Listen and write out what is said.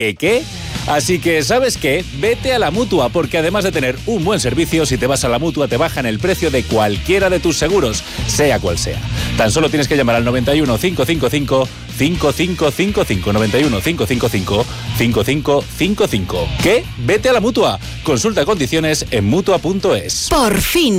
¿Qué? Así que, ¿sabes qué? Vete a la Mutua, porque además de tener un buen servicio, si te vas a la Mutua te bajan el precio de cualquiera de tus seguros, sea cual sea. Tan solo tienes que llamar al 91 555 5555 91 555 5555. ¿Qué? Vete a la Mutua. Consulta condiciones en Mutua.es. Por fin.